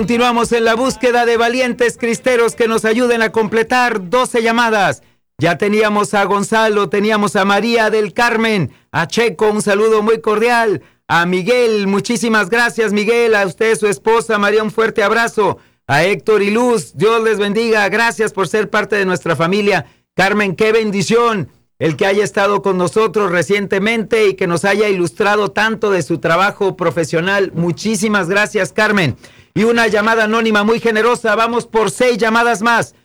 Continuamos en la búsqueda de valientes cristeros que nos ayuden a completar 12 llamadas. Ya teníamos a Gonzalo, teníamos a María del Carmen, a Checo, un saludo muy cordial, a Miguel, muchísimas gracias Miguel, a usted, su esposa María, un fuerte abrazo, a Héctor y Luz, Dios les bendiga, gracias por ser parte de nuestra familia. Carmen, qué bendición el que haya estado con nosotros recientemente y que nos haya ilustrado tanto de su trabajo profesional. Muchísimas gracias, Carmen. Y una llamada anónima muy generosa. Vamos por 6 llamadas más.